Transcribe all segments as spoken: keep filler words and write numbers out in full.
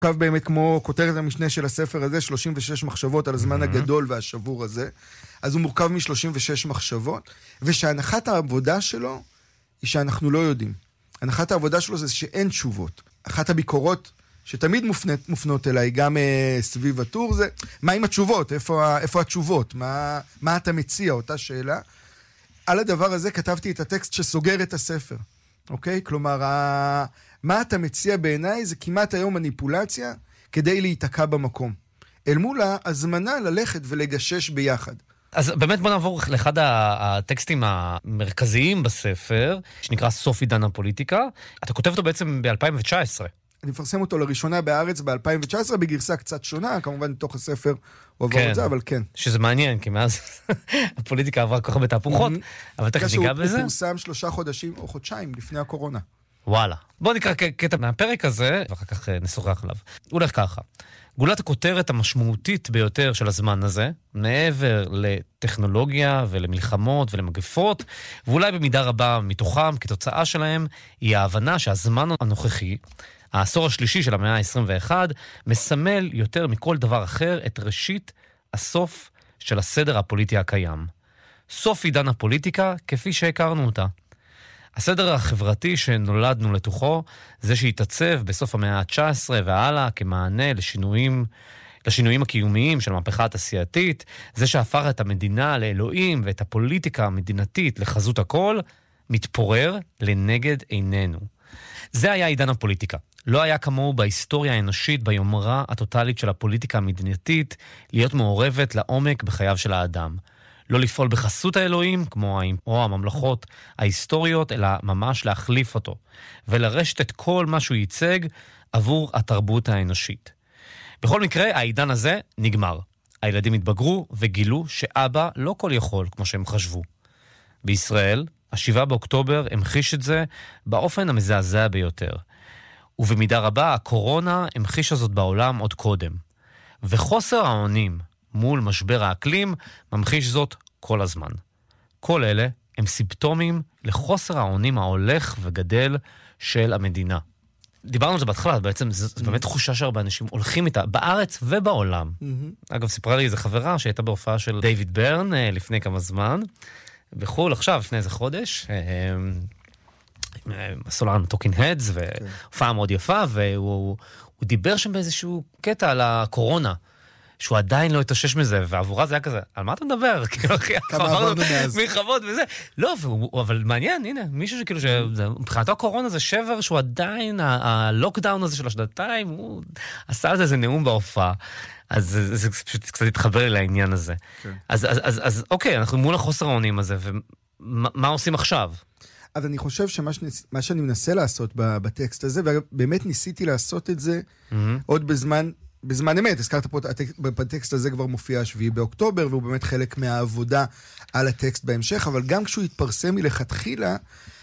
קו באמת כמו כותרת המשנה של הספר הזה, שלושים ושש מחשבות על הזמן הגדול והשבור הזה. אז הוא מורכב מ-שלושים ושש מחשבות, ושהנחת העבודה שלו היא שאנחנו לא יודעים. הנחת העבודה שלו זה שאין תשובות. אחת הביקורות שתמיד מופנות, מופנות אליי, גם uh, סביב הטור, זה מה עם התשובות? איפה, איפה התשובות? מה, מה אתה מציע? אותה שאלה. על הדבר הזה כתבתי את הטקסט שסוגר את הספר. אוקיי? כלומר, ה... מה אתה מציע בעיניי זה כמעט היום מניפולציה כדי להיתקע במקום. אל מול הזמנה ללכת ולגשש ביחד. אז באמת בוא נעבור לאחד הטקסטים המרכזיים בספר, שנקרא סוף עידן הפוליטיקה. אתה כותב אותו בעצם ב-אלפיים תשע עשרה. אני מפרסם אותו לראשונה בארץ ב-אלפיים תשע עשרה, בגרסה קצת שונה, כמובן מתוך הספר הוא עבר את זה, אבל כן. שזה מעניין, כי מאז הפוליטיקה עברה כל כך בתהפוכות, אבל תכף ניגע בזה. הוא פורסם שלושה חודשים או חודשיים לפני הקורונה. וואלה. בוא נקרא קטע מהפרק הזה, ואחר כך נשוחח עליו. הוא הולך ככה. גולת הכותרת המשמעותית ביותר של הזמן הזה, מעבר לטכנולוגיה ולמלחמות ולמגפות, ואולי במידה רבה מתוכם, כתוצאה שלהם, היא ההבנה שהזמן הנוכחי, העשור השלישי של המאה ה-עשרים ואחת, מסמל יותר מכל דבר אחר את ראשית הסוף של הסדר הפוליטי הקיים. סוף עידן הפוליטיקה כפי שהכרנו אותה. הסדר החברתי שנולדנו לתוכו, זה שהתעצב בסוף המאה ה-תשע עשרה והלאה כמענה לשינויים, לשינויים הקיומיים של המהפכה התעשייתית, זה שהפך את המדינה לאלוהים ואת הפוליטיקה המדינתית לחזות הכל, מתפורר לנגד עינינו. זה היה עידן הפוליטיקה. לא היה כמוהו בהיסטוריה האנושית, ביומרה הטוטלית של הפוליטיקה המדינתית, להיות מעורבת לעומק בחייו של האדם. לא לפעול בחסות האלוהים, כמו או הממלכות ההיסטוריות, אלא ממש להחליף אותו, ולרשת את כל מה שהוא ייצג עבור התרבות האנושית. בכל מקרה, העידן הזה נגמר. הילדים התבגרו וגילו שאבא לא כל יכול, כמו שהם חשבו. בישראל, השבעה באוקטובר המחיש את זה באופן המזעזע ביותר. ובמידה רבה, הקורונה המחישה זאת בעולם עוד קודם. וחוסר האונים מול משבר האקלים ממחיש זאת כל הזמן. כל אלה הם סימפטומים לחוסר האונים ההולך וגדל של המדינה. דיברנו על זה בהתחלה, בעצם זו mm-hmm. באמת תחושה שהרבה אנשים הולכים איתה בארץ ובעולם. Mm-hmm. אגב, סיפרה לי איזו חברה שהייתה בהופעה של דיוויד ברן לפני כמה זמן, בחול עכשיו, לפני איזה חודש, הסולן טוקינג הדס, והופעה מאוד יפה, והוא דיבר שם באיזשהו קטע על הקורונה, שהוא עדיין לא התאושש מזה, ועבורה זה היה כזה, על מה אתה מדבר? כמה עברנו מאז. מלחמות וזה. לא, אבל מעניין, הנה, מישהו שכאילו, מבחינתו הקורונה זה שבר, שהוא עדיין, הלוקדאון הזה של השנתיים, הוא עשה על זה איזה נאום בהופעה. אז זה פשוט קצת התחבר לי לעניין הזה. אז אוקיי, אנחנו מול החוסר האונים הזה, ומה עושים עכשיו? אז אני חושב שמה שאני מנסה לעשות בטקסט הזה, ובאמת ניסיתי לעשות את זה עוד בזמן... בזמן אמת, הזכרת פה, בטקסט הזה כבר מופיע השביעי באוקטובר, והוא באמת חלק מהעבודה על הטקסט בהמשך, אבל גם כשהוא התפרסם מלכתחילה,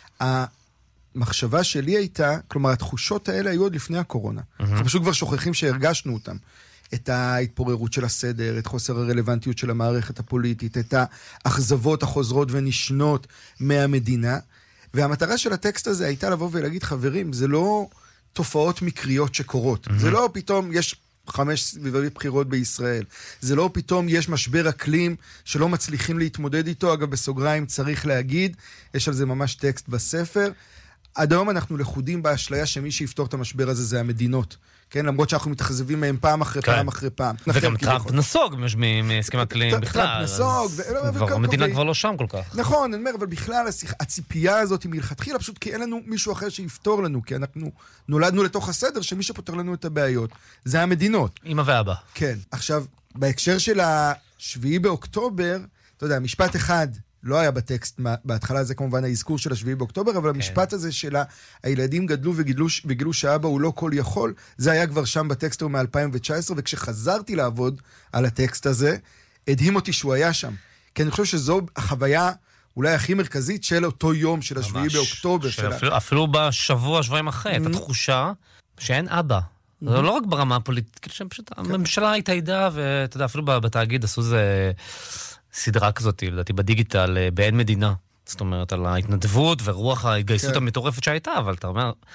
המחשבה שלי הייתה, כלומר, התחושות האלה היו עוד לפני הקורונה. אנחנו פשוט כבר שוכחים שהרגשנו אותם. את ההתפוררות של הסדר, את חוסר הרלוונטיות של המערכת הפוליטית, את האכזבות החוזרות ונשנות מהמדינה, והמטרה של הטקסט הזה הייתה לבוא ולהגיד, חברים, זה לא תופעות מקריות שקורות. זה לא פתאום יש... חמש סביבי בחירות בישראל. זה לא פתאום יש משבר אקלים שלא מצליחים להתמודד איתו, אגב בסוגריים צריך להגיד, יש על זה ממש טקסט בספר. עד היום אנחנו לחודים באשליה שמי שיפתור את המשבר הזה זה המדינות. כן, למרות שאנחנו מתחזבים מהם פעם אחרי כן. פעם אחרי פעם. וגם טראמפ נסוג מהסכם אקלים בכלל. טראמפ נסוג. ו... המדינה כבר לא שם כל כך. נכון, אני אומר, אבל בכלל הציפייה הזאת היא מלכתחילה, פשוט כי אין לנו מישהו אחר שיפתור לנו, כי אנחנו נולדנו לתוך הסדר שמי שפותר לנו את הבעיות, זה המדינות. אמא ואבא. כן. עכשיו, בהקשר של השביעי באוקטובר, אתה יודע, משפט אחד, לא היה בטקסט, בהתחלה זה כמובן האזכור של השביעי באוקטובר, אבל כן. המשפט הזה של הילדים גדלו וגילו, וגילו שאבא הוא לא כל יכול, זה היה כבר שם בטקסט מ-אלפיים תשע עשרה, וכשחזרתי לעבוד על הטקסט הזה, הדהים אותי שהוא היה שם. כי אני חושב שזו החוויה אולי הכי מרכזית של אותו יום של השביעי באוקטובר. אפילו, אפילו בשבוע, שבועיים אחרי, את התחושה שאין אבא. זה לא רק ברמה הפוליטית, כאילו שפשוט הממשלה התאיידה, ואתה יודע, אפילו בתאגיד עשו זה... סדרה כזאת, לדעתי, בדיגיטל, באין מדינה. זאת אומרת, על ההתנדבות ורוח ההתגייסות המטורפת שהייתה, אבל אתה אומר,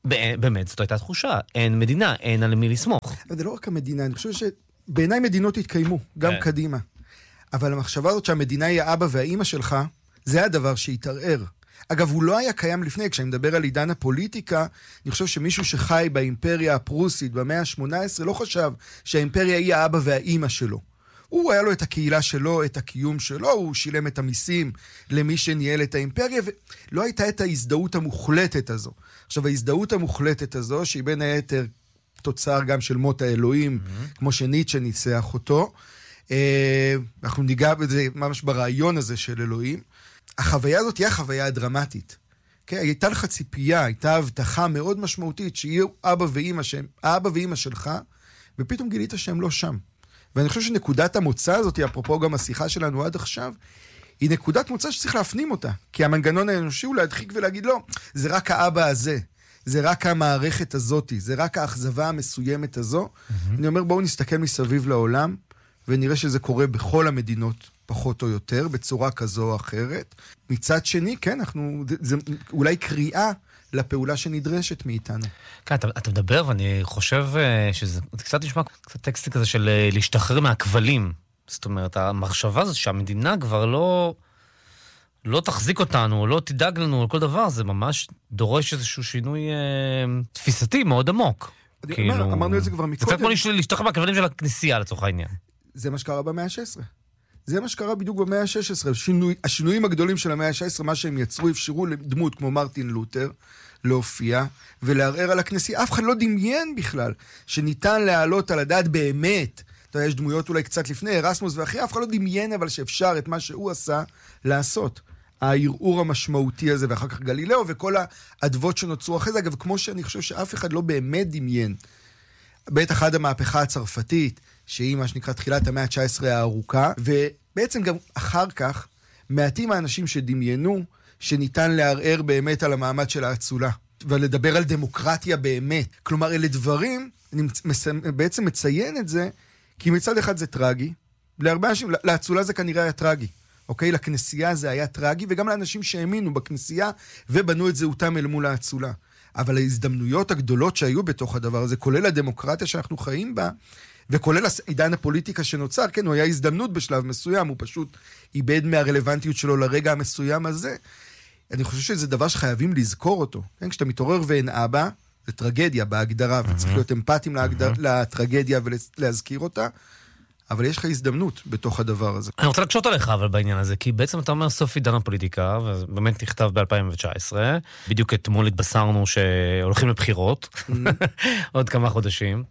באמת, זאת הייתה תחושה. אין מדינה, אין על מי לסמוך. אבל זה לא רק המדינה, אני חושב שבעיניי מדינות התקיימו, גם קדימה. אבל המחשבה הזאת שהמדינה היא האבא והאימא שלך, זה הדבר שהתערער. אגב, הוא לא היה קיים לפני, כשאני מדבר על עידן הפוליטיקה, אני חושב שמישהו שחי באימפריה הפרוסית במאה ה-שמונה עשרה לא חשב שהאימפריה היא האבא והאימא שלו. הוא היה לו את הקהילה שלו, את הקיום שלו, הוא שילם את המיסים למי שניהל את האימפריה, ולא הייתה את ההזדהות המוחלטת הזו. עכשיו, ההזדהות המוחלטת הזו, שהיא בין היתר תוצר גם של מות האלוהים, mm-hmm. כמו שניטשה ניצח אותו, אנחנו ניגע בזה ממש ברעיון הזה של אלוהים, החוויה הזאת היא החוויה הדרמטית. Okay? הייתה לך ציפייה, הייתה הבטחה מאוד משמעותית, שיהיו אבא ואמא, שהם, האבא ואמא שלך, ופתאום גילית שהם לא שם. ואני חושב שנקודת המוצא הזאת, אפרופו גם השיחה שלנו עד עכשיו, היא נקודת מוצא שצריך להפנים אותה. כי המנגנון האנושי הוא להדחיק ולהגיד, לא, זה רק האבא הזה, זה רק המערכת הזאת, זה רק האכזבה המסוימת הזו. Mm-hmm. אני אומר, בואו נסתכל מסביב לעולם, ונראה שזה קורה בכל המדינות, פחות או יותר, בצורה כזו או אחרת. מצד שני, כן, אנחנו, זה, זה אולי קריאה לפעולה שנדרשת מאיתנו. כן, אתה, אתה מדבר, ואני חושב שזה קצת נשמע קצת טקסט כזה של להשתחרר מהכבלים. זאת אומרת, המחשבה הזאת שהמדינה כבר לא, לא תחזיק אותנו, לא תדאג לנו על כל דבר, זה ממש דורש איזשהו שינוי אה, תפיסתי מאוד עמוק. כאילו, אומר, אמרנו את זה כבר מקודם. זה קצת כמו להשתחרר מהכבלים של הכנסייה לצורך העניין. זה מה שקרה במאה ה-שש עשרה. זה מה שקרה בדיוק במאה ה-שש עשרה. השינוי, השינויים הגדולים של המאה ה-שש עשרה, מה שהם יצרו, אפשרו לדמות כמו מרטין לותר, להופיע ולערער על הכנסייה. אף אחד לא דמיין בכלל שניתן להעלות על הדעת באמת. אתה יודע, יש דמויות אולי קצת לפני, ארסמוס ואחרי, אף אחד לא דמיין אבל שאפשר את מה שהוא עשה לעשות. הערעור המשמעותי הזה, ואחר כך גלילאו, וכל העדבות שנוצרו אחרי זה. אגב, כמו שאני חושב שאף אחד לא באמת דמיין. בטח עד המהפכה הצרפתית, שהיא מה שנקרא תחילת המאה ה-תשע עשרה הארוכה, ובעצם גם אחר כך, מעטים האנשים שדמיינו שניתן לערער באמת על המעמד של האצולה, ולדבר על דמוקרטיה באמת. כלומר, אלה דברים, אני בעצם מציין את זה, כי מצד אחד זה טרגי, להרבה אנשים, לאצולה זה כנראה היה טרגי, אוקיי? לכנסייה זה היה טרגי, וגם לאנשים שהאמינו בכנסייה, ובנו את זהותם אל מול האצולה. אבל ההזדמנויות הגדולות שהיו בתוך הדבר הזה, כולל הדמוקרטיה שאנחנו חיים בה, וכולל עידן הפוליטיקה שנוצר, כן, הוא היה הזדמנות בשלב מסוים, הוא פשוט איבד מהרלוונטיות שלו לרגע המסוים הזה. אני חושב שזה דבר שחייבים לזכור אותו. כן? כשאתה מתעורר ואין אבא, זה טרגדיה בהגדרה, וצריך להיות אמפתיים להגדר, לטרגדיה ולהזכיר אותה, אבל יש לך הזדמנות בתוך הדבר הזה. אני רוצה לקשות עליך אבל בעניין הזה, כי בעצם אתה אומר סוף עידן הפוליטיקה, ובאמת נכתב ב-אלפיים תשע עשרה, בדיוק אתמול התבשרנו שהולכים לבחירות, עוד כמה חודשים.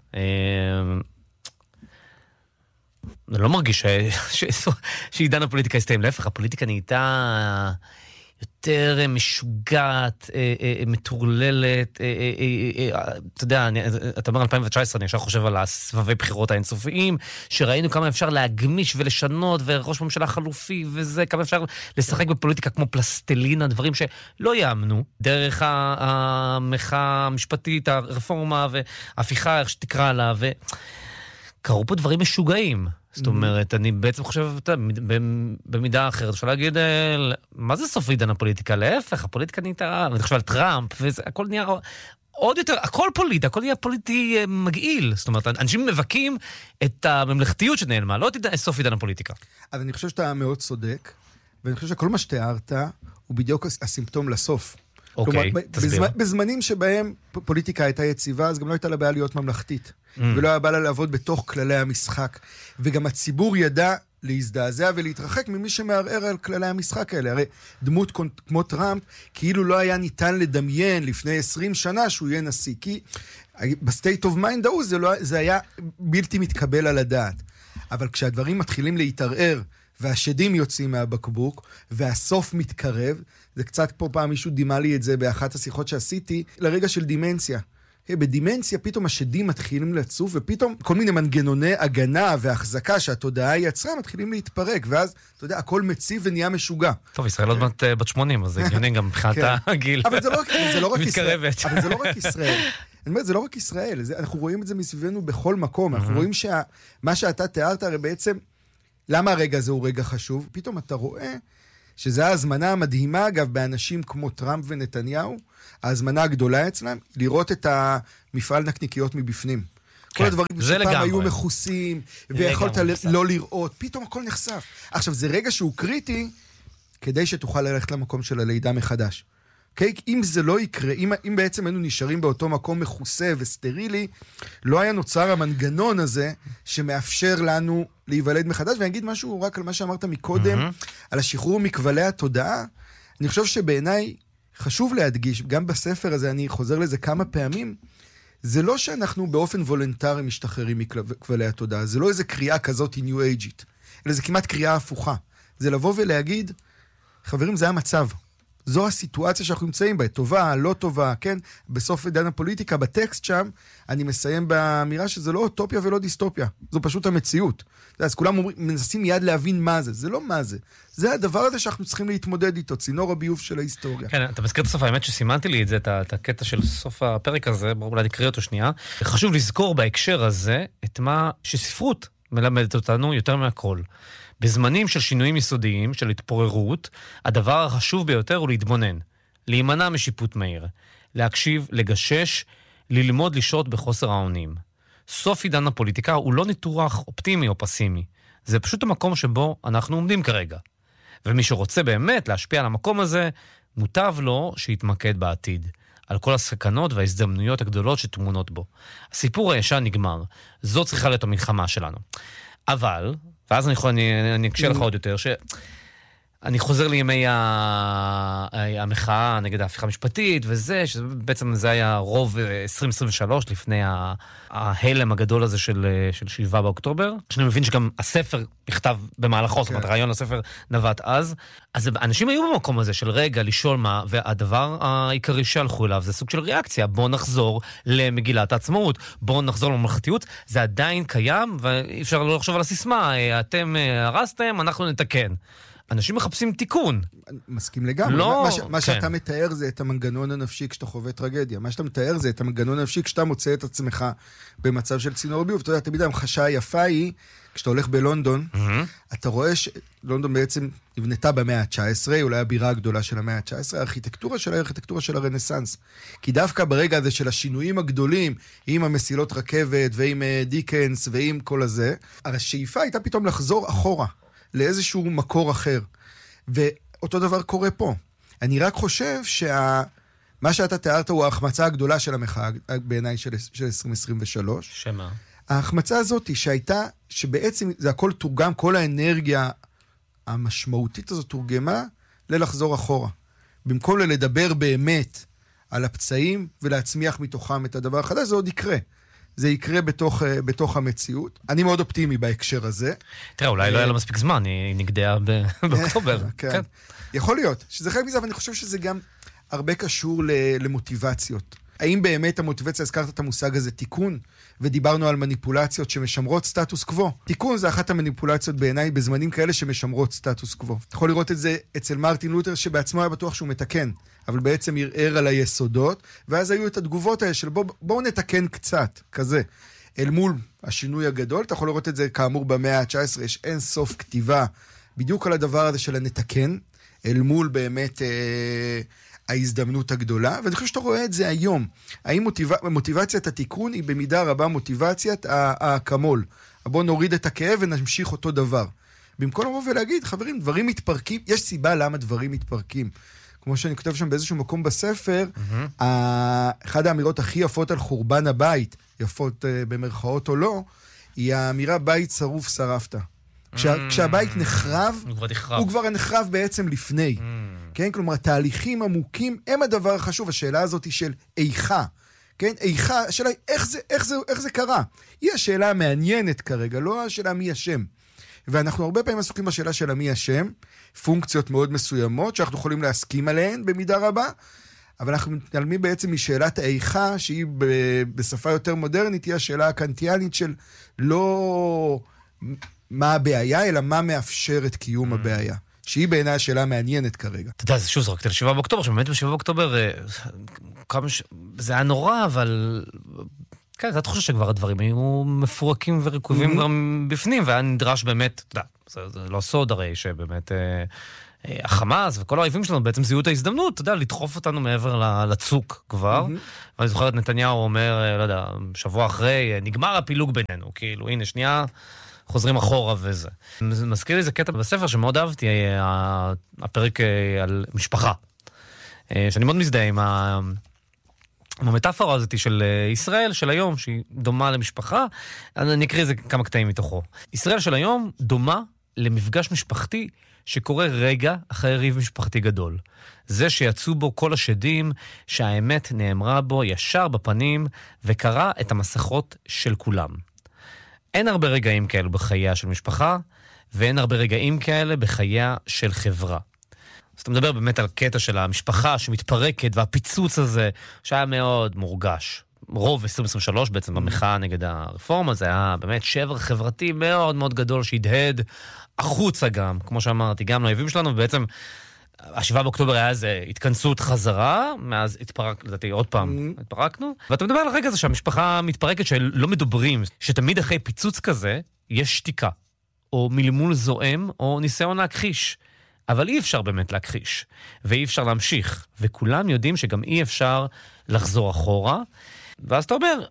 אני לא מרגיש שעידן הפוליטיקה הסתיים, להפך, הפוליטיקה נהייתה יותר משוגעת, מטורללת, אתה יודע, אתה אומר אלפיים תשע עשרה, אני עכשיו חושב על הסבבי בחירות האינסופיים, שראינו כמה אפשר להגמיש ולשנות, וראש ממשלה חלופי וזה, כמה אפשר לשחק בפוליטיקה כמו פלסטלינה, דברים שלא יאמנו, דרך המחאה המשפטית, הרפורמה וההפיכה, איך שתקרא לה, וקראו פה דברים משוגעים. זאת אומרת, אני בעצם חושב, במידה אחרת, אפשר להגיד, מה זה סוף עידן הפוליטיקה? להפך, הפוליטיקה נהייתה, אני חושב על טראמפ, וזה, הכל נהיה עוד יותר, הכל פוליטי, הכל נהיה פוליטי מגעיל. זאת אומרת, אנשים מבקים את הממלכתיות שנעלמה, לא את סוף עידן הפוליטיקה. אז אני חושב שאתה מאוד צודק, ואני חושב שכל מה שתיארת, הוא בדיוק הסימפטום לסוף. אוקיי, תסביר. בזמנים שבהם פוליטיקה הייתה יציבה, אז גם לא הייתה לה בעיה להיות ממלכתית. ולא היה בא לה לעבוד בתוך כללי המשחק. וגם הציבור ידע להזדעזע ולהתרחק ממי שמערער על כללי המשחק האלה. הרי דמות כמו טראמפ, כאילו לא היה ניתן לדמיין לפני עשרים שנה שהוא יהיה נשיא. כי בסטייט אוף מיינד ההוא זה, לא, זה היה בלתי מתקבל על הדעת. אבל כשהדברים מתחילים להתערער, והשדים יוצאים מהבקבוק, והסוף מתקרב, זה קצת פה פעם מישהו דימה לי את זה באחת השיחות שעשיתי, לרגע של דימנציה. בדימנציה פתאום השדים מתחילים לצוף, ופתאום כל מיני מנגנוני הגנה והחזקה שהתודעה יצרה מתחילים להתפרק, ואז, אתה יודע, הכל מציב ונהיה משוגע. טוב, ישראל עוד מעט בת שמונים, אז זה הגיוני גם מבחינת הגיל. אבל זה לא רק ישראל. אבל זה לא רק ישראל. אני אומר, זה לא רק ישראל. אנחנו רואים את זה מסביבנו בכל מקום. אנחנו רואים שמה שאתה תיארת, הרי בעצם, למה הרגע הזה הוא רגע חשוב? פתאום אתה רואה שזו ההזמנה המדהימה, אגב, באנשים כמו טראמפ ונתניהו, ההזמנה הגדולה אצלם, לראות את המפעל נקניקיות מבפנים. כל הדברים שפעם היו מכוסים, ויכולת לא לראות, פתאום הכל נחשף. עכשיו, זה רגע שהוא קריטי, כדי שתוכל ללכת למקום של הלידה מחדש. אם זה לא יקרה, אם בעצם היינו נשארים באותו מקום מכוסה וסטרילי, לא היה נוצר המנגנון הזה, שמאפשר לנו להיוולד מחדש, ואני אגיד משהו רק על מה שאמרת מקודם, על השחרור מכבלי התודעה. אני חושב שבעיניי חשוב להדגיש, גם בספר הזה אני חוזר לזה כמה פעמים, זה לא שאנחנו באופן וולונטרי משתחררים מכבלי התודעה, זה לא איזה קריאה כזאת ניו אייג'ית, אלא זה כמעט קריאה הפוכה. זה לבוא ולהגיד, חברים, זה המצב. זו הסיטואציה שאנחנו נמצאים בה, טובה, לא טובה, כן? בסוף עידן הפוליטיקה, בטקסט שם, אני מסיים באמירה שזה לא אוטופיה ולא דיסטופיה. זו פשוט המציאות. אז כולם אומרים, מנסים מיד להבין מה זה. זה לא מה זה. זה הדבר הזה שאנחנו צריכים להתמודד איתו, צינור הביוב של ההיסטוריה. כן, אתה מזכיר את הסוף, האמת שסימנתי לי את זה, את הקטע של סוף הפרק הזה, בואו אולי נקריא אותו שנייה. חשוב לזכור בהקשר הזה את מה שספרות מלמדת אותנו יותר מהכל. בזמנים של שינויים יסודיים, של התפוררות, הדבר החשוב ביותר הוא להתבונן, להימנע משיפוט מהיר, להקשיב, לגשש, ללמוד לשהות בחוסר האונים. סוף עידן הפוליטיקה הוא לא ניתוח אופטימי או פסימי, זה פשוט המקום שבו אנחנו עומדים כרגע. ומי שרוצה באמת להשפיע על המקום הזה, מוטב לו שיתמקד בעתיד, על כל הסכנות וההזדמנויות הגדולות שתמונות בו. הסיפור הישן נגמר, זו צריכה להיות המלחמה שלנו. אבל, ואז אני, אני, אני אקשה לך עוד יותר, שאני חוזר לימי המחאה נגד ההפיכה המשפטית וזה, שבעצם זה היה רוב עשרים עשרים ושלוש לפני ההלם הגדול הזה של, של שבעה באוקטובר, שאני מבין שגם הספר נכתב במהלכו, זאת אומרת, הרעיון לספר נבט אז, אז אנשים היו במקום הזה של רגע לשאול מה, והדבר העיקרי שהלכו אליו זה סוג של ריאקציה, בואו נחזור למגילת העצמאות, בואו נחזור לממלכתיות, זה עדיין קיים, ואי אפשר לא לחשוב על הסיסמה, אתם הרסתם, אנחנו נתקן. אנשים מחפשים תיקון. מסכים לגמרי. לא, מה, ש, מה כן. שאתה מתאר זה את המנגנון הנפשי כשאתה חווה טרגדיה. מה שאתה מתאר זה את המנגנון הנפשי כשאתה מוצא את עצמך במצב של צינור ביוב. אתה יודע, תמיד המחשה היפה היא, כשאתה הולך בלונדון, mm-hmm. אתה רואה שלונדון בעצם נבנתה במאה ה-תשע עשרה, אולי הבירה הגדולה של המאה ה-תשע עשרה, הארכיטקטורה שלה היא הארכיטקטורה של הרנסנס. כי דווקא ברגע הזה של השינויים הגדולים, עם המסילות רכבת ועם דיקנס ועם כל הזה, השאיפה הייתה פתאום לחזור אחורה. לאיזשהו מקור אחר. ואותו דבר קורה פה. אני רק חושב שמה שה... שאתה תיארת הוא ההחמצה הגדולה של המחאה, בעיניי של, של עשרים עשרים ושלוש. שמה? ההחמצה הזאת היא שהייתה, שבעצם זה הכל תורגם, כל האנרגיה המשמעותית הזאת תורגמה ללחזור אחורה. במקום לדבר באמת על הפצעים ולהצמיח מתוכם את הדבר החדש, זה עוד יקרה. זה יקרה בתוך, בתוך המציאות. אני מאוד אופטימי בהקשר הזה. תראה, אולי לא היה לו מספיק זמן, היא נגדעה באוקטובר. כן. יכול להיות, שזה חלק מזה, אבל אני חושב שזה גם הרבה קשור למוטיבציות. האם באמת המוטיבציה, הזכרת את המושג הזה, תיקון, ודיברנו על מניפולציות שמשמרות סטטוס קוו. תיקון זה אחת המניפולציות בעיניי בזמנים כאלה שמשמרות סטטוס קוו. אתה יכול לראות את זה אצל מרטין לותר, שבעצמו היה בטוח שהוא מתקן, אבל בעצם ערער על היסודות, ואז היו את התגובות האלה של בואו בוא נתקן קצת, כזה. אל מול השינוי הגדול, אתה יכול לראות את זה כאמור במאה ה-תשע עשרה, יש אין סוף כתיבה, בדיוק על הדבר הזה של הנתקן, אל מול באמת... אה, ההזדמנות הגדולה, ואני חושב שאתה רואה את זה היום. האם מוטיב... מוטיבציית התיקון היא במידה רבה מוטיבציית האקמול. בואו נוריד את הכאב ונמשיך אותו דבר. במקום לבוא ולהגיד, חברים, דברים מתפרקים, יש סיבה למה דברים מתפרקים. כמו שאני כותב שם באיזשהו מקום בספר, mm-hmm. אחד האמירות הכי יפות על חורבן הבית, יפות uh, במרכאות או לא, היא האמירה בית שרוף שרפת. כשה, mm-hmm. כשהבית נחרב, הוא כבר, הוא כבר נחרב בעצם לפני. Mm-hmm. כן? כלומר, תהליכים עמוקים הם הדבר החשוב. השאלה הזאת היא של איכה. כן? איכה, השאלה היא איך זה, איך זה, איך זה קרה. היא השאלה המעניינת כרגע, לא השאלה מי השם. ואנחנו הרבה פעמים עסוקים בשאלה של מי השם, פונקציות מאוד מסוימות שאנחנו יכולים להסכים עליהן במידה רבה, אבל אנחנו מתעלמים בעצם משאלת האיכה, שהיא בשפה יותר מודרנית, היא השאלה הקנטיאנית של לא מה הבעיה, אלא מה מאפשר את קיום הבעיה. שהיא בעיניי השאלה המעניינת כרגע. אתה יודע, זה שוב זרקתי לשבעה באוקטובר, שבאמת בשבעה באוקטובר, זה היה נורא, אבל... כן, אתה חושב שכבר הדברים היו מפורקים ורקובים כבר בפנים, והיה נדרש באמת, אתה יודע, זה לא סוד הרי, שבאמת החמאס וכל האויבים שלנו בעצם זיהו את ההזדמנות, אתה יודע, לדחוף אותנו מעבר לצוק כבר. ואני זוכר את נתניהו אומר, לא יודע, שבוע אחרי, נגמר הפילוג בינינו, כאילו, הנה, שנייה, חוזרים אחורה וזה. מזכיר לי זה קטע בספר שמאוד אהבתי, הפרק על משפחה, שאני מאוד מזדהה עם ה... המטאפורה הזאת של ישראל של היום, שהיא דומה למשפחה, אני אקריא איזה כמה קטעים מתוכו. ישראל של היום דומה למפגש משפחתי שקורה רגע אחרי ריב משפחתי גדול. זה שיצאו בו כל השדים, שהאמת נאמרה בו ישר בפנים, וקרא את המסכות של כולם. אין הרבה רגעים כאלו בחייה של משפחה, ואין הרבה רגעים כאלה בחייה של חברה. אז אתה מדבר באמת על קטע של המשפחה שמתפרקת, והפיצוץ הזה שהיה מאוד מורגש. רוב עשרים עשרים ושלוש בעצם במחאה נגד הרפורמה, זה היה באמת שבר חברתי מאוד מאוד גדול שהדהד החוצה גם, כמו שאמרתי, גם לאויבים שלנו, ובעצם השבעה באוקטובר היה איזה התכנסות חזרה, מאז התפרק, לדעתי עוד פעם התפרקנו, ואתה מדבר על הרגע הזה שהמשפחה מתפרקת, שלא מדברים, שתמיד אחרי פיצוץ כזה יש שתיקה, או מלמול זועם, או ניסיון להכחיש. אבל אי אפשר באמת להכחיש, ואי אפשר להמשיך, וכולם יודעים שגם אי אפשר לחזור אחורה, ואז אתה אומר,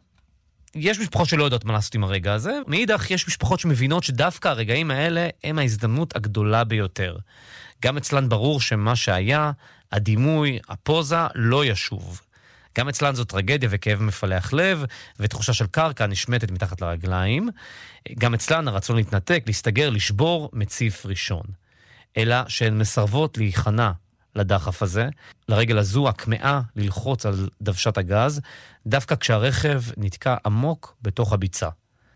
יש משפחות שלא יודעות מה לעשות עם הרגע הזה, מאידך יש משפחות שמבינות שדווקא הרגעים האלה הם ההזדמנות הגדולה ביותר. גם אצלן ברור שמה שהיה, הדימוי, הפוזה, לא ישוב. גם אצלן זו טרגדיה וכאב מפלח לב, ותחושה של קרקע נשמטת מתחת לרגליים. גם אצלן הרצון להתנתק, להסתגר, לשבור, מציף ראשון. אלא שהן מסרבות להיכנע לדחף הזה, לרגל הזו הכמאה ללחוץ על דוושת הגז, דווקא כשהרכב נתקע עמוק בתוך הביצה.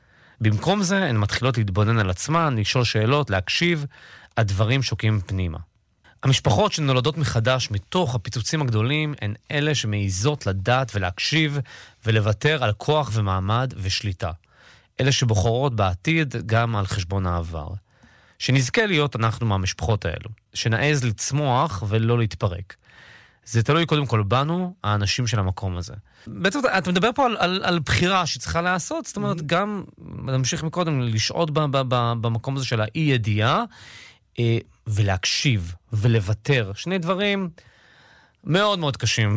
במקום זה הן מתחילות להתבונן על עצמן, לשאול שאלות, להקשיב, הדברים שוקים פנימה. המשפחות שנולדות מחדש מתוך הפיצוצים הגדולים הן אלה שמעיזות לדעת ולהקשיב ולוותר על כוח ומעמד ושליטה. אלה שבוחרות בעתיד גם על חשבון העבר. שנזכה להיות אנחנו מהמשפחות האלו, שנעז לצמוח ולא להתפרק. זה תלוי קודם כל בנו, האנשים של המקום הזה. בעצם אתה מדבר פה על, על, על בחירה שצריכה לעשות, זאת אומרת, גם נמשיך מקודם לשעות ב, ב, ב, במקום הזה של האי ידיעה, אה, ולהקשיב ולוותר. שני דברים מאוד מאוד קשים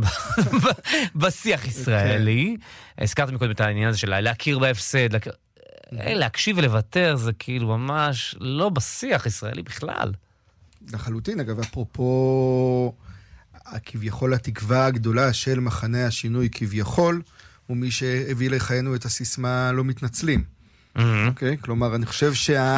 בשיח ישראלי. הזכרתי מקודם את העניין הזה של להכיר בהפסד, להכיר... להקשיב ולוותר זה כאילו ממש לא בשיח ישראלי בכלל. לחלוטין, אגב, אפרופו כביכול התקווה הגדולה של מחנה השינוי כביכול, הוא מי שהביא לחיינו את הסיסמה לא מתנצלים. אוקיי? כלומר, אני חושב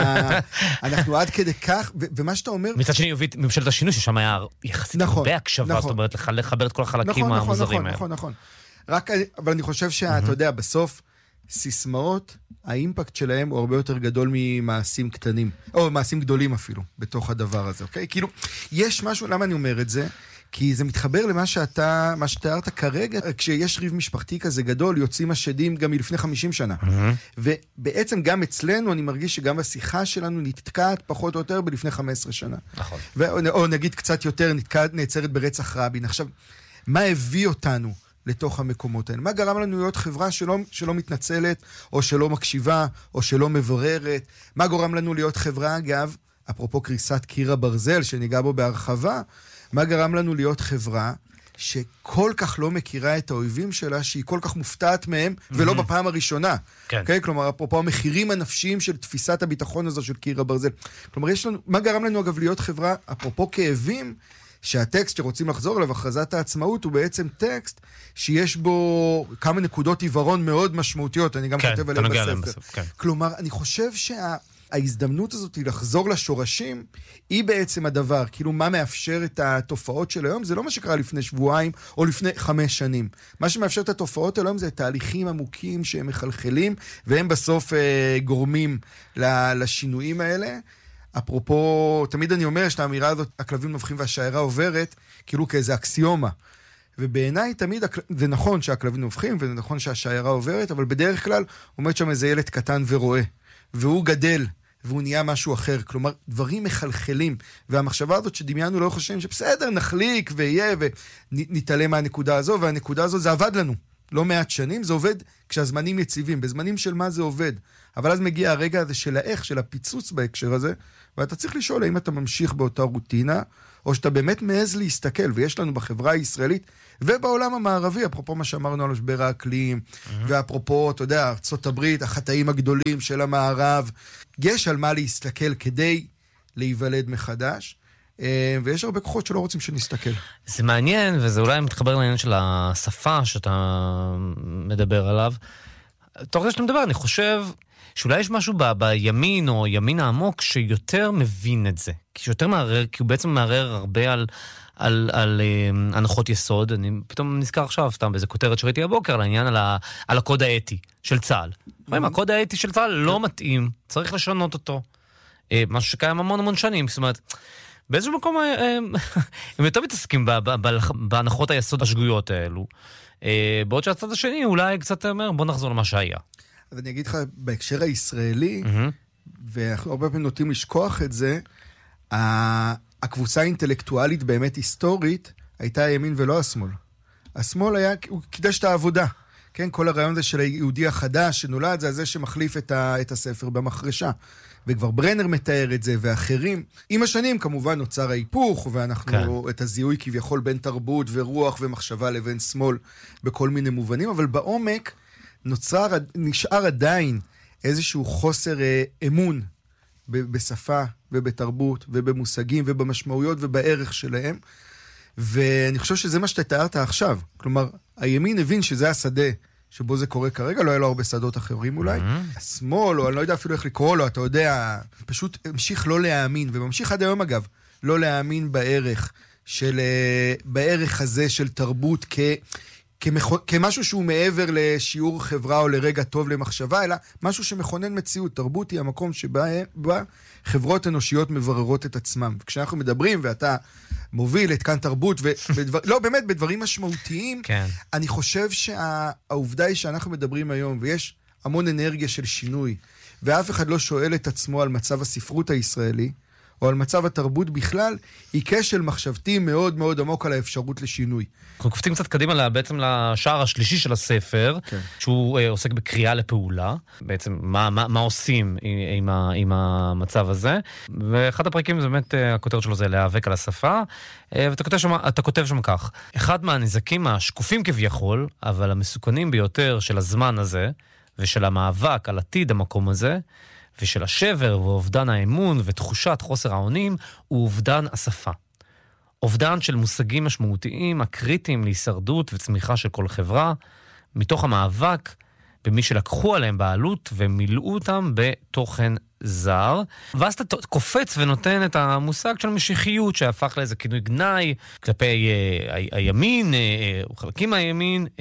שאנחנו עד כדי כך, ומה שאתה אומר... מצד שני, הביא ממשלת השינוי, ששם היה יחסית הרבה הקשבה, זאת אומרת, לחבר את כל החלקים המוזרים האלה. נכון, נכון, נכון. רק, אבל אני חושב שאתה יודע, בסוף, סיסמאות, האימפקט שלהם הוא הרבה יותר גדול ממעשים קטנים, או מעשים גדולים אפילו, בתוך הדבר הזה, אוקיי? כאילו, יש משהו, למה אני אומר את זה? כי זה מתחבר למה שאתה, מה שתיארת כרגע, כשיש ריב משפחתי כזה גדול, יוצאים השדים גם מלפני חמישים שנה. ובעצם גם אצלנו, אני מרגיש שגם השיחה שלנו נתקעת פחות או יותר בלפני חמש עשרה שנה. נכון. או נגיד קצת יותר, נתקעת, נעצרת ברצח רבין. עכשיו, מה הביא אותנו לתוך המקומות האלה? מה גרם לנו להיות חברה שלא, שלא מתנצלת, או שלא מקשיבה, או שלא מבררת? מה גורם לנו להיות חברה, אגב, אפרופו קריסת קיר הברזל, שניגע בו בהרחבה, מה גרם לנו להיות חברה שכל כך לא מכירה את האויבים שלה, שהיא כל כך מופתעת מהם, ולא בפעם הראשונה. כן. Okay? כלומר, אפרופו המחירים הנפשיים של תפיסת הביטחון הזו של קיר הברזל. כלומר, יש לנו, מה גרם לנו, אגב, להיות חברה, אפרופו כאבים, שהטקסט שרוצים לחזור אליו, הכרזת העצמאות, הוא בעצם טקסט שיש בו כמה נקודות עיוורון מאוד משמעותיות, אני גם כן, כותב עליהם בספר. כן. כלומר, אני חושב שההזדמנות הזאת היא לחזור לשורשים, היא בעצם הדבר, כאילו מה מאפשר את התופעות של היום, זה לא מה שקרה לפני שבועיים או לפני חמש שנים. מה שמאפשר את התופעות היום זה תהליכים עמוקים שהם מחלחלים, והם בסוף אה, גורמים לשינויים האלה. אפרופו, תמיד אני אומר שאת האמירה הזאת, הכלבים נובחים והשיירה עוברת, כאילו כאיזה אקסיומה. ובעיניי תמיד, זה נכון שהכלבים נובחים, וזה נכון שהשיירה עוברת, אבל בדרך כלל עומד שם איזה ילד קטן ורואה, והוא גדל, והוא נהיה משהו אחר. כלומר, דברים מחלחלים, והמחשבה הזאת שדמיינו לא חושבים שבסדר, נחליק ויהיה, ונתעלם מהנקודה הזו, והנקודה הזו זה עבד לנו. לא מעט שנים, זה עובד כשהזמנים יציבים. בזמנים של מה זה עובד? אבל אז מגיע הרגע הזה של האיך, של הפיצוץ בהקשר הזה, ואתה צריך לשאול האם אתה ממשיך באותה רוטינה, או שאתה באמת מעז להסתכל, ויש לנו בחברה הישראלית, ובעולם המערבי, אפרופו מה שאמרנו על משבר האקלים, mm-hmm. ואפרופו, אתה יודע, ארצות הברית, החטאים הגדולים של המערב, יש על מה להסתכל כדי להיוולד מחדש, ויש הרבה כוחות שלא רוצים שנסתכל. זה מעניין, וזה אולי מתחבר לעניין של השפה שאתה מדבר עליו. תוך זה שאתה מדבר, אני חושב שאולי יש משהו ב- בימין או ימין העמוק שיותר מבין את זה. כי שיותר מערער, כי הוא בעצם מערער הרבה על, על, על, על הנחות יסוד. אני פתאום נזכר עכשיו, סתם באיזה כותרת שראיתי הבוקר, על העניין על, ה, על הקוד האתי של צה"ל. רואים, הקוד האתי של צה"ל לא מתאים, צריך לשנות אותו. משהו שקיים המון המון שנים, זאת אומרת, באיזשהו מקום הם יותר מתעסקים בהנחות היסוד השגויות האלו. בעוד שהצד השני אולי קצת אומר, בוא נחזור למה שהיה. אז אני אגיד לך, בהקשר הישראלי, ואנחנו הרבה פעמים נוטים לשכוח את זה, הקבוצה האינטלקטואלית באמת היסטורית, הייתה הימין ולא השמאל. השמאל היה, הוא קידש את העבודה. כן, כל הרעיון הזה של היהודי החדש שנולד, זה זה שמחליף את, ה, את הספר במחרשה. וכבר ברנר מתאר את זה, ואחרים. עם השנים כמובן נוצר ההיפוך, ואנחנו כן. את הזיהוי כביכול בין תרבות ורוח ומחשבה לבין שמאל בכל מיני מובנים, אבל בעומק נוצר, נשאר עדיין איזשהו חוסר אה, אמון ב- בשפה ובתרבות ובמושגים ובמשמעויות ובערך שלהם, ואני חושב שזה מה שאתה תיארת עכשיו. כלומר, הימין הבין שזה השדה שבו זה קורה כרגע, לא היה לו הרבה שדות אחרים אולי. השמאל, או אני לא יודע אפילו איך לקרוא לו, אתה יודע, פשוט המשיך לא להאמין, וממשיך עד היום אגב, לא להאמין בערך של, בערך הזה של תרבות כ... כמשהו שהוא מעבר לשיעור חברה או לרגע טוב למחשבה, אלא משהו שמכונן מציאות. תרבות היא המקום שבה חברות אנושיות מבררות את עצמם. וכשאנחנו מדברים, ואתה מוביל את כאן תרבות, ודבר, לא, באמת, בדברים משמעותיים, כן. אני חושב שהעובדה היא שאנחנו מדברים היום, ויש המון אנרגיה של שינוי, ואף אחד לא שואל את עצמו על מצב הספרות הישראלי, או על מצב התרבות בכלל, היא כשל מחשבתי מאוד מאוד עמוק על האפשרות לשינוי. אנחנו קופצים קצת קדימה לה, בעצם לשער השלישי של הספר, כן. שהוא אה, עוסק בקריאה לפעולה, בעצם מה, מה, מה עושים עם, ה, עם המצב הזה, ואחד הפרקים זה באמת, הכותרת שלו זה להיאבק על השפה, אה, ואתה כותב שם, אתה כותב שם כך, אחד מהנזקים השקופים כביכול, אבל המסוכנים ביותר של הזמן הזה, ושל המאבק על עתיד המקום הזה, ושל השבר ואובדן האמון ותחושת חוסר האונים, הוא אובדן השפה. אובדן של מושגים משמעותיים, הקריטיים להישרדות וצמיחה של כל חברה, מתוך המאבק במי שלקחו עליהם בעלות ומילאו אותם בתוכן זר. ואז אתה קופץ ונותן את המושג של משיחיות, שהפך לאיזה כינוי גנאי כלפי אה, ה- הימין, אה, חלקים מהימין, אה,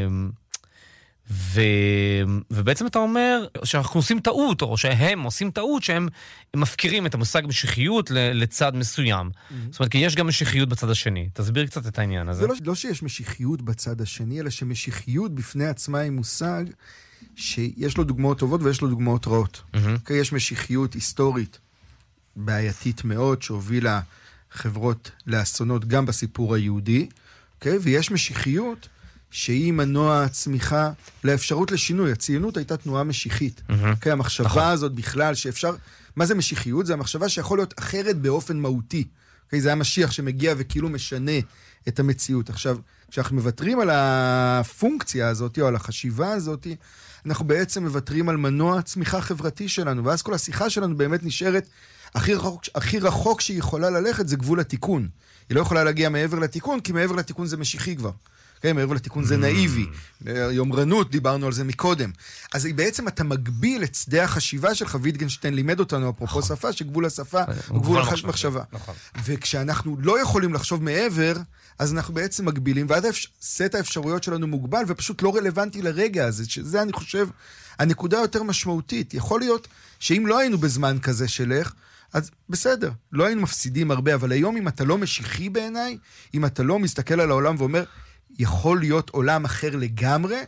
ו... ובעצם אתה אומר שאנחנו עושים טעות, או שהם עושים טעות, שהם מפקירים את המושג משיחיות לצד מסוים. Mm-hmm. זאת אומרת, כי יש גם משיחיות בצד השני. תסביר קצת את העניין הזה. זה לא, לא שיש משיחיות בצד השני, אלא שמשיחיות בפני עצמה היא מושג שיש לו דוגמאות טובות ויש לו דוגמאות רעות. Mm-hmm. יש משיחיות היסטורית בעייתית מאוד, שהובילה חברות לאסונות גם בסיפור היהודי, okay? ויש משיחיות שהיא מנוע צמיחה לאפשרות לשינוי. הציונות הייתה תנועה משיחית. Mm-hmm. המחשבה נכון. הזאת בכלל שאפשר... מה זה משיחיות? זה המחשבה שיכול להיות אחרת באופן מהותי. זה המשיח שמגיע וכאילו משנה את המציאות. עכשיו, כשאנחנו מבטרים על הפונקציה הזאת, או על החשיבה הזאת, אנחנו בעצם מבטרים על מנוע צמיחה חברתי שלנו, ואז כל השיחה שלנו באמת נשארת, הכי רחוק, הכי רחוק שהיא יכולה ללכת זה גבול התיקון. היא לא יכולה להגיע מעבר לתיקון, כי מעבר לתיקון זה משיחי כבר. כן, מעבר לתיקון זה נאיבי. יומרנות, דיברנו על זה מקודם. אז בעצם אתה מגביל את שדה החשיבה שלך, ויטגנשטיין לימד אותנו, אפרופו שפה, שגבול השפה הוא גבול המחשבה. וכשאנחנו לא יכולים לחשוב מעבר, אז אנחנו בעצם מגבילים, ועד סט האפשרויות שלנו מוגבל, ופשוט לא רלוונטי לרגע הזה, שזה אני חושב, הנקודה יותר משמעותית. יכול להיות שאם לא היינו בזמן כזה שלך, אז בסדר, לא היינו מפסידים הרבה, אבל היום אם אתה לא משיחי בעיניי, אם אתה לא מסתכל על העולם ואומר, יכול להיות עולם אחר לגמרי,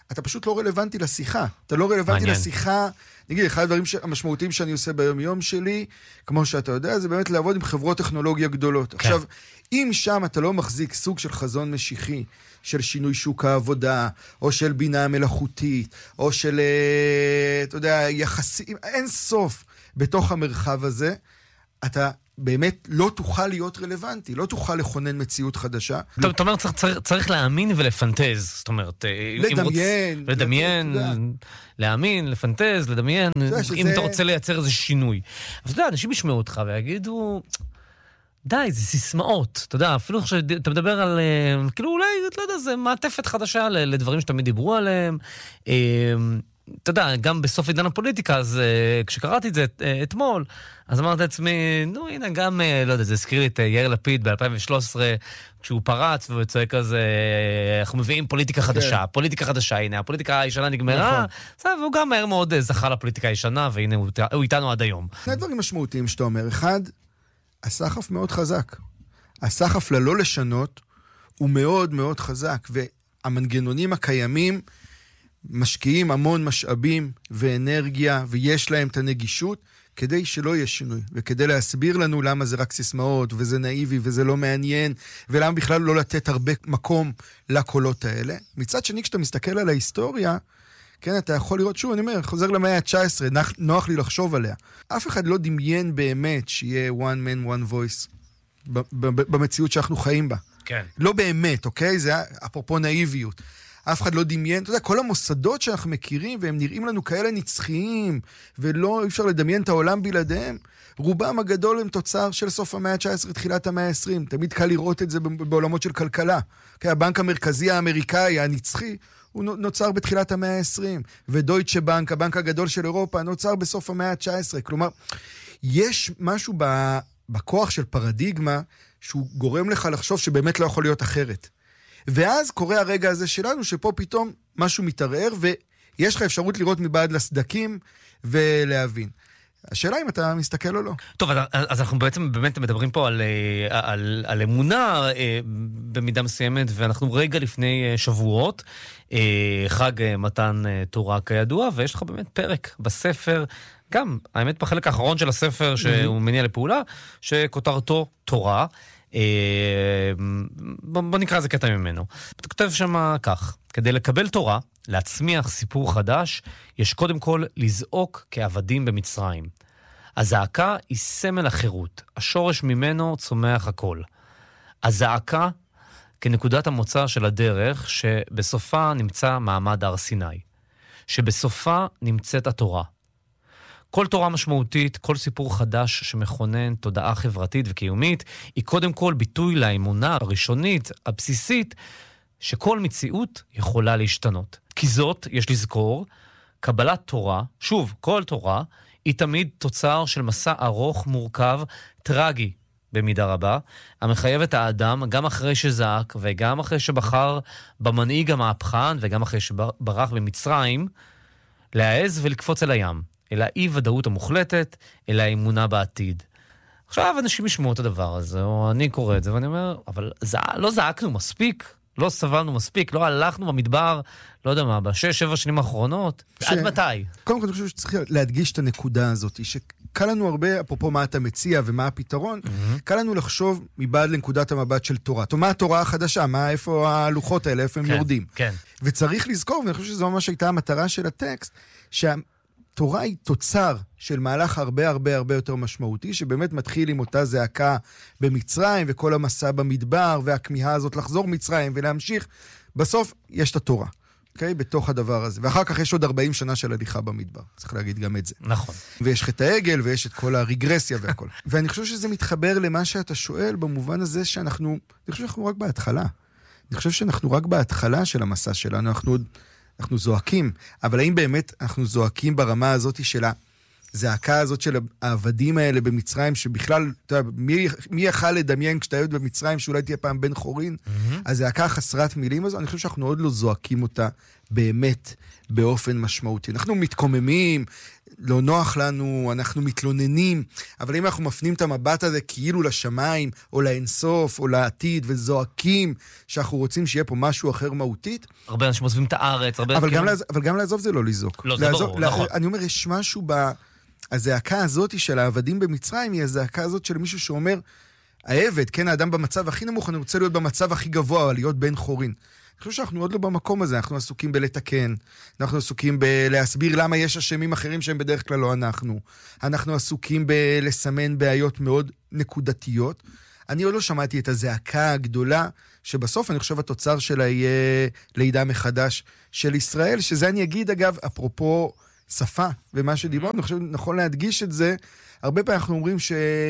אתה פשוט לא רלוונטי לשיחה. אתה לא רלוונטי מעניין. לשיחה, נגיד, אחד הדברים המשמעותיים שאני עושה ביום יום שלי, כמו שאתה יודע, זה באמת לעבוד עם חברות טכנולוגיה גדולות. כן. עכשיו, אם שם אתה לא מחזיק סוג של חזון משיחי, של שינוי שוק העבודה, או של בינה מלאכותית, או של, אתה יודע, יחסים, אין סוף בתוך המרחב הזה, אתה באמת לא תוכל להיות רלוונטי, לא תוכל לכונן מציאות חדשה. אתה אומר, צריך להאמין ולפנטז, זאת אומרת, לדמיין, לדמיין, להאמין, לפנטז, לדמיין, אם אתה רוצה לייצר איזה שינוי. אבל אתה יודע, אנשים ישמעו אותך ויגידו, די, זה סיסמאות, אתה יודע, אפילו שאתה מדבר על, כאילו אולי, לא יודע, זה מעטפת חדשה לדברים שתמיד דיברו עליהם, אתה יודע, גם בסוף עידן הפוליטיקה, אז כשקראתי את זה אתמול, אז אמרתי לעצמי, נו, הנה, גם, לא יודע, זה הזכיר לי את יאיר לפיד ב-אלפיים ושלוש עשרה, כשהוא פרץ והוא צועק כזה, אנחנו מביאים פוליטיקה חדשה, פוליטיקה חדשה, הנה, הפוליטיקה הישנה נגמרה, והוא גם מהר מאוד זכה לפוליטיקה הישנה, והנה, הוא איתנו עד היום. שני דברים משמעותיים שאתה אומר. אחד, הסחף מאוד חזק. הסחף ללא לשנות הוא מאוד מאוד חזק, והמנגנונים הקיימים משקיעים המון משאבים ואנרגיה, ויש להם את הנגישות, כדי שלא יהיה שינוי, וכדי להסביר לנו למה זה רק סיסמאות, וזה נאיבי, וזה לא מעניין, ולמה בכלל לא לתת הרבה מקום לקולות האלה. מצד שני, כשאתה מסתכל על ההיסטוריה, כן, אתה יכול לראות, שוב, אני אומר, חוזר למאה ה-תשע עשרה, נוח לי לחשוב עליה. אף אחד לא דמיין באמת שיהיה one man, one voice, במציאות שאנחנו חיים בה. כן. לא באמת, אוקיי? זה אפרופו נאיביות. אף אחד לא דמיין, אתה יודע, כל המוסדות שאנחנו מכירים, והם נראים לנו כאלה נצחיים, ולא אפשר לדמיין את העולם בלעדיהם, רובם הגדול הם תוצר של סוף המאה ה-תשע עשרה, תחילת המאה ה-עשרים. תמיד קל לראות את זה בעולמות של כלכלה. כי הבנק המרכזי האמריקאי, הנצחי, הוא נוצר בתחילת המאה ה-עשרים, ודויטשה בנק, הבנק הגדול של אירופה, נוצר בסוף המאה ה-תשע עשרה. כלומר, יש משהו בכוח של פרדיגמה, שהוא גורם לך לחשוב שבאמת לא יכול להיות אחרת. ואז קורה הרגע הזה שלנו, שפה פתאום משהו מתערער, ויש לך אפשרות לראות מבעד לסדקים ולהבין. השאלה אם אתה מסתכל או לא. טוב, אז, אז אנחנו בעצם באמת מדברים פה על, על, על אמונה במידה מסוימת, ואנחנו רגע לפני שבועות, חג מתן תורה כידוע, ויש לך באמת פרק בספר, גם, האמת, בחלק האחרון של הספר שהוא מניע לפעולה, שכותרתו תורה, בוא נקרא איזה קטע ממנו. אתה כותב שם כך, כדי לקבל תורה, להצמיח סיפור חדש, יש קודם כל לזעוק כעבדים במצרים. הזעקה היא סמל החירות, השורש ממנו צומח הכל. הזעקה כנקודת המוצא של הדרך, שבסופה נמצא מעמד הר סיני, שבסופה נמצאת התורה. כל תורה משמעותית, כל סיפור חדש שמכונן תודעה חברתית וקיומית, היא קודם כל ביטוי לאמונה הראשונית, הבסיסית, שכל מציאות יכולה להשתנות. כי זאת, יש לזכור, קבלת תורה, שוב, כל תורה, היא תמיד תוצר של מסע ארוך, מורכב, טרגי, במידה רבה, המחייב את האדם, גם אחרי שזעק, וגם אחרי שבחר במנהיג המהפכן, וגם אחרי שברח במצרים, להעז ולקפוץ אל הים, אל האי-ודאות המוחלטת, אל האמונה בעתיד. עכשיו אנשים ישמעו את הדבר הזה, או אני קורא את זה, ואני אומר, אבל זע... לא זעקנו מספיק, לא סבלנו מספיק, לא הלכנו במדבר, לא יודע מה, בשש, שבע שנים האחרונות, ש... עד מתי? קודם כל, אני חושב שצריך להדגיש את הנקודה הזאת, שקל לנו הרבה, אפרופו מה אתה מציע ומה הפתרון, mm-hmm. קל לנו לחשוב מבעד לנקודת המבט של תורה. מה התורה החדשה? מה, איפה הלוחות האלה, איפה הם כן, יורדים? כן. וצריך לזכור, ואני חושב שזו ממש הייתה המטרה של הטקסט, שה... תורה היא תוצר של מהלך הרבה הרבה הרבה יותר משמעותי, שבאמת מתחיל עם אותה זעקה במצרים, וכל המסע במדבר, והכמיהה הזאת לחזור מצרים ולהמשיך. בסוף יש את התורה, אוקיי? בתוך הדבר הזה. ואחר כך יש עוד ארבעים שנה של הליכה במדבר. צריך להגיד גם את זה. נכון. ויש חטא העגל, ויש את כל הרגרסיה והכל. ואני חושב שזה מתחבר למה שאתה שואל, במובן הזה שאנחנו, אני חושב שאנחנו רק בהתחלה. אני חושב שאנחנו רק בהתחלה של המסע שלנו. אנחנו עוד אנחנו זועקים, אבל האם באמת אנחנו זועקים ברמה הזאת של הזעקה הזאת של העבדים האלה במצרים, שבכלל, אתה יודע, מי, מי יכל לדמיין כשאתה יוצא במצרים, שאולי תהיה פעם בן חורין? Mm-hmm. הזעקה החסרת מילים הזו, אני חושב שאנחנו עוד לא זועקים אותה באמת באופן משמעותי. אנחנו מתקוממים, לא נוח לנו, אנחנו מתלוננים, אבל אם אנחנו מפנים את המבט הזה כאילו לשמיים, או לאינסוף, או לעתיד, וזועקים שאנחנו רוצים שיהיה פה משהו אחר מהותית. הרבה אנשים עוזבים את הארץ, הרבה... אבל, גם, לעז... אבל גם לעזוב זה לא לזעוק. לא, זה לעזוב, ברור, לה... נכון. אני אומר, יש משהו ב... הזעקה הזאת של העבדים במצרים, היא הזעקה הזאת של מישהו שאומר, העבד, כן, האדם במצב הכי נמוך, אני רוצה להיות במצב הכי גבוה, להיות בן חורין. אני חושב שאנחנו עוד לא במקום הזה, אנחנו עסוקים בלתקן, אנחנו עסוקים בלהסביר למה יש אשמים אחרים שהם בדרך כלל לא אנחנו, אנחנו עסוקים בלסמן בעיות מאוד נקודתיות. אני עוד לא שמעתי את הזעקה הגדולה, שבסוף אני חושב התוצר שלה יהיה לידה מחדש של ישראל, שזה אני אגיד אגב, אפרופו שפה ומה שדיברנו, אני חושב נכון להדגיש את זה, הרבה פעמים אנחנו אומרים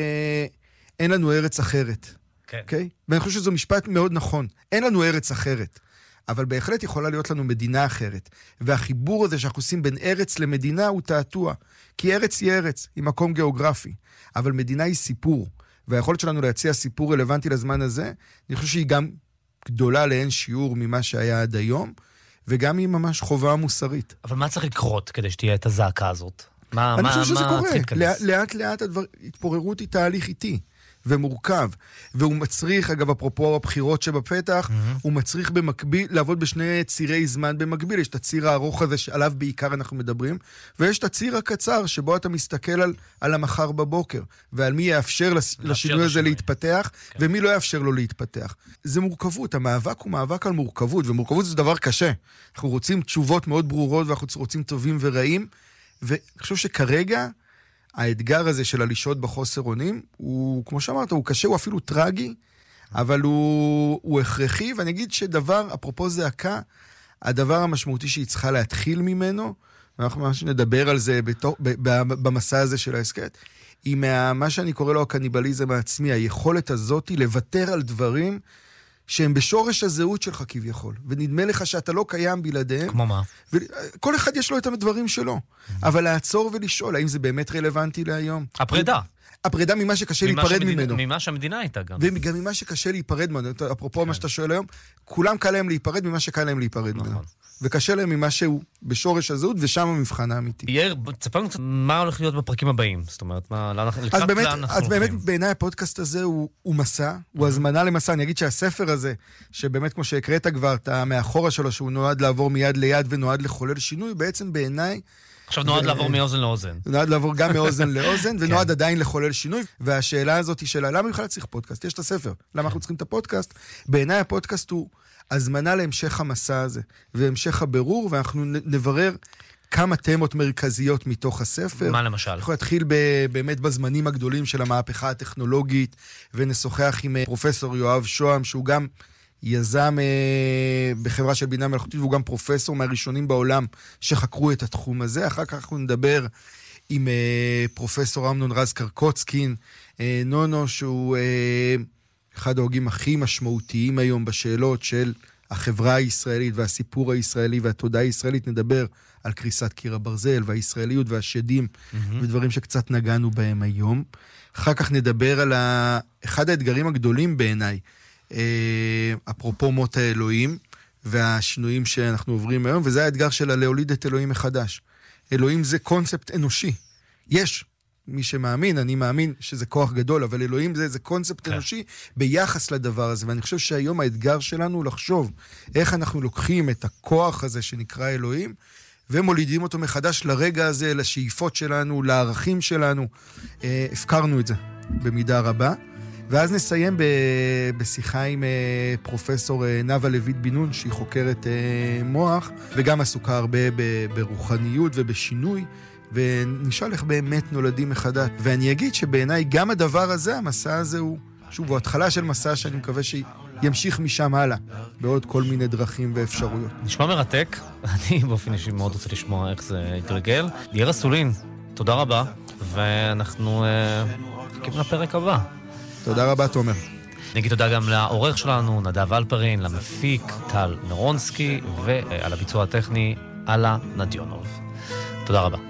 שאין לנו ארץ אחרת. כן. Okay? ואני חושב שזו משפט מאוד נכון. אין לנו ארץ אחרת. אבל בהחלט יכולה להיות לנו מדינה אחרת. והחיבור הזה שאנחנו עושים בין ארץ למדינה הוא תעתוע. כי ארץ היא ארץ, היא מקום גיאוגרפי. אבל מדינה היא סיפור. והיכולת שלנו להציע סיפור רלוונטי לזמן הזה, אני חושב שהיא גם גדולה לאין שיעור ממה שהיה עד היום, וגם היא ממש חובה מוסרית. אבל מה צריך לקרות כדי שתהיה את הזעקה הזאת? מה, אני מה, חושב שזה מה קורה. לאט לאט, לאט הדבר, התפוררות היא תהליך איטי. ומורכב, והוא מצריך, אגב, אפרופו הבחירות שבפתח, mm-hmm. הוא מצריך במקביל, לעבוד בשני צירי זמן במקביל, יש את הציר הארוך הזה שעליו בעיקר אנחנו מדברים, ויש את הציר הקצר שבו אתה מסתכל על, על המחר בבוקר, ועל מי יאפשר לש, לשינוי הזה להתפתח, כן. ומי לא יאפשר לו להתפתח. זה מורכבות, המאבק הוא מאבק על מורכבות, ומורכבות זה דבר קשה. אנחנו רוצים תשובות מאוד ברורות, ואנחנו רוצים טובים ורעים, ואני חושב שכרגע, האתגר הזה של הלישות בחוסר אונים, הוא, כמו שאמרת, הוא קשה, הוא אפילו טרגי, אבל הוא, הוא הכרחי, ואני אגיד שדבר, אפרופו זעקה, הדבר המשמעותי שהיא צריכה להתחיל ממנו, ואנחנו ממש נדבר על זה בתוך, במסע הזה של העסקת, היא מה, מה שאני קורא לו הקניבליזם העצמי, היכולת הזאת היא לוותר על דברים שהם בשורש הזהות שלך כביכול, ונדמה לך שאתה לא קיים בלעדיהם. כמו מה? כל אחד יש לו את הדברים שלו, אבל לעצור ולשאול, האם זה באמת רלוונטי להיום? הפרידה. הפרידה ממה שקשה להיפרד ממנו. ממה שהמדינה הייתה גם. וגם ממה שקשה להיפרד ממנו. אפרופו מה שאתה שואל היום, כולם קל להם להיפרד ממה שקל להם להיפרד ממנו. וקשה להם ממה שהוא בשורש הזהות, ושם המבחן האמיתי. יאיר, תספר לנו קצת מה הולך להיות בפרקים הבאים. זאת אומרת, מה, אז באמת, אז באמת בעיניי הפודקאסט הזה הוא, הוא מסע, הוא הזמנה למסע. אני אגיד שהספר הזה, שבאמת כמו שהקראת כבר, אתה מאחורה שלו, שהוא נועד לעבור מיד ליד ונועד לחולל שינוי, בעצם בעיניי עכשיו נועד לעבור מאוזן לאוזן. נועד לעבור גם מאוזן לאוזן, ונועד עדיין לחולל שינוי. והשאלה הזאת היא שאלה, למה בכלל צריך פודקאסט? יש את הספר. למה אנחנו צריכים את הפודקאסט? בעיניי הפודקאסט הוא הזמנה להמשך המסע הזה, והמשך הבירור, ואנחנו נברר כמה תמות מרכזיות מתוך הספר. מה למשל? אנחנו נתחיל באמת בזמנים הגדולים של המהפכה הטכנולוגית, ונשוחח עם פרופסור יואב שוהם, שהוא גם יזם אה, בחברה של בינה מלאכותית, והוא גם פרופסור מהראשונים בעולם שחקרו את התחום הזה. אחר כך אנחנו נדבר עם אה, פרופסור אמנון רז קרקוצקין, אה, נונו, שהוא אה, אחד ההוגים הכי משמעותיים היום בשאלות של החברה הישראלית והסיפור הישראלי והתודעה הישראלית. נדבר על קריסת קיר הברזל והישראליות והשדים, mm-hmm. ודברים שקצת נגענו בהם היום. אחר כך נדבר על ה... אחד האתגרים הגדולים בעיניי, אפרופו מות האלוהים והשינויים שאנחנו עוברים היום, וזה האתגר של להוליד את אלוהים מחדש. אלוהים זה קונספט אנושי. יש מי שמאמין, אני מאמין שזה כוח גדול, אבל אלוהים זה, זה קונספט כן. אנושי ביחס לדבר הזה, ואני חושב שהיום האתגר שלנו הוא לחשוב איך אנחנו לוקחים את הכוח הזה שנקרא אלוהים, ומולידים אותו מחדש לרגע הזה, לשאיפות שלנו, לערכים שלנו. הפקרנו את זה במידה רבה. ואז נסיים ב- בשיחה עם uh, פרופסור uh, נאוה לויט בן נון, שהיא חוקרת uh, מוח, וגם עסוקה הרבה ב- ברוחניות ובשינוי, ונשאל איך באמת נולדים מחדש. ואני אגיד שבעיניי גם הדבר הזה, המסע הזה הוא, שוב, הוא התחלה של מסע שאני מקווה שימשיך משם הלאה, בעוד כל מיני דרכים ואפשרויות. נשמע מרתק, אני באופן אישי מאוד רוצה לשמוע איך זה יתרגל. יאיר אסולין, תודה רבה, ואנחנו חכים uh, לפרק הבא. תודה רבה, תומר. נגיד תודה גם לעורך שלנו, נדב אלפרין, למפיק, טל נרונסקי, ועל הביצוע הטכני, אלה נדיונוב. תודה רבה.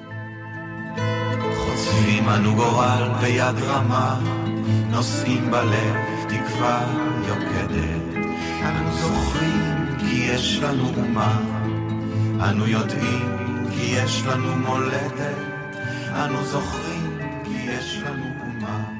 חוצבים אנו גורל ביד רמה, נושאים בלב תקווה יוקדת, אנו זוכרים כי יש לנו אומה, אנו יודעים כי יש לנו מולדת, אנו זוכרים כי יש לנו אומה.